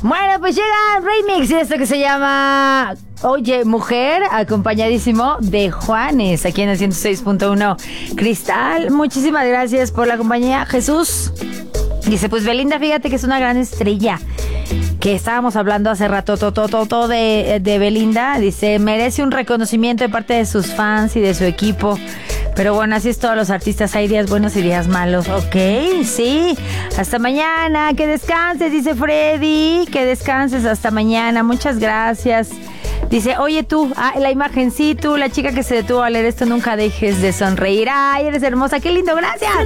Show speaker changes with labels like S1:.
S1: Bueno, pues llega Remix y esto que se llama Oye Mujer, acompañadísimo de Juanes, aquí en el 106.1. Cristal, muchísimas gracias por la compañía. Jesús dice, pues Belinda, fíjate que es una gran estrella. Que estábamos hablando hace rato de Belinda. Dice, merece un reconocimiento de parte de sus fans y de su equipo. Pero bueno, así es todos los artistas. Hay días buenos y días malos. Ok, sí. Hasta mañana. Que descanses, dice Freddy. Que descanses hasta mañana. Muchas gracias. Dice, oye tú, la imagen, sí, tú, la chica que se detuvo a leer esto, nunca dejes de sonreír. Ay, eres hermosa, qué lindo, gracias.